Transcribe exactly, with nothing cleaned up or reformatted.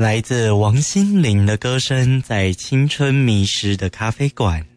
来自王心凌的歌声，在青春迷失的咖啡馆。